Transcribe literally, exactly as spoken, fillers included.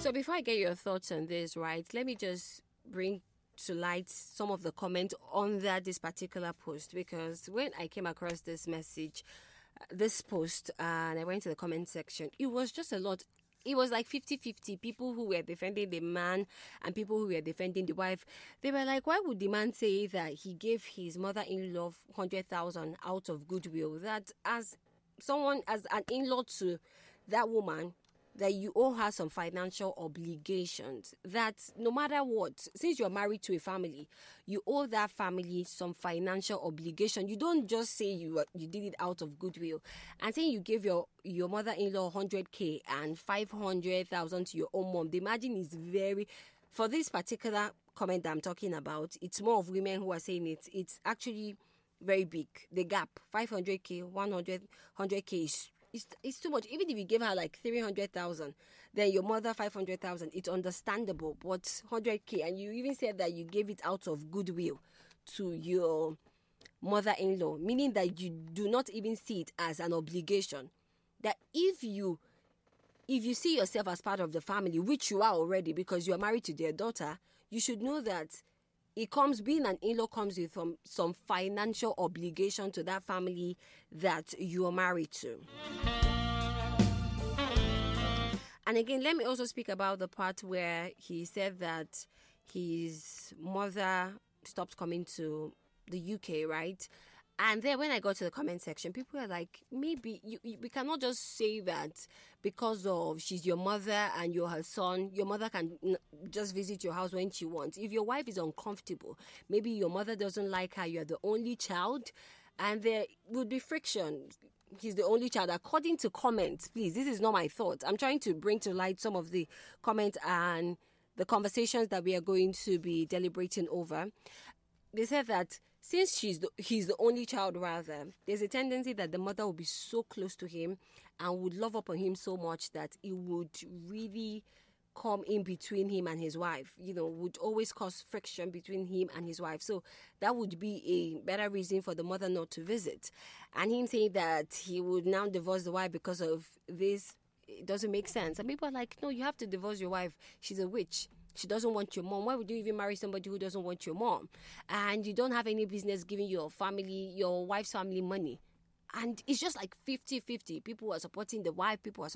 So before I get your thoughts on this, right, let me just bring to light some of the comments under this particular post, because when I came across this message, this post, uh, and I went to the comment section, it was just a lot. It was like fifty-fifty. People who were defending the man and people who were defending the wife. They were like, why would the man say that he gave his mother-in-law one hundred thousand out of goodwill? That as someone, as an in-law to that woman, that you owe her some financial obligations, that no matter what, since you're married to a family, you owe that family some financial obligation. You don't just say you you did it out of goodwill. And saying you gave your, your mother-in-law one hundred K and five hundred thousand to your own mom, the margin is very... For this particular comment that I'm talking about, it's more of women who are saying it. It's actually very big. The gap, five hundred K, one hundred K is It's, it's too much. Even if you give her like three hundred thousand, then your mother five hundred thousand, it's understandable. But one hundred K, and you even said that you gave it out of goodwill to your mother-in-law, meaning that you do not even see it as an obligation. That if you if you see yourself as part of the family, which you are already because you are married to their daughter, you should know that it comes, being an in-law comes with some, some financial obligation to that family that you are married to. And again, let me also speak about the part where he said that his mother stopped coming to the U K, right? And then when I got to the comment section, people were like, maybe you, you, we cannot just say that because of she's your mother and you're her son, your mother can n- just visit your house when she wants. If your wife is uncomfortable, maybe your mother doesn't like her, you're the only child, and there would be friction. He's the only child. According to comments, please, this is not my thought. I'm trying to bring to light some of the comments and the conversations that we are going to be deliberating over. They said that since she's the, he's the only child, rather, there's a tendency that the mother will be so close to him and would love upon him so much that it would really come in between him and his wife, you know, would always cause friction between him and his wife. So that would be a better reason for the mother not to visit. And him saying that he would now divorce the wife because of this, it doesn't make sense. And people are like, no, you have to divorce your wife. She's a witch. She doesn't want your mom. Why would you even marry somebody who doesn't want your mom? And you don't have any business giving your family, your wife's family money. And it's just like fifty-fifty. People are supporting the wife, people are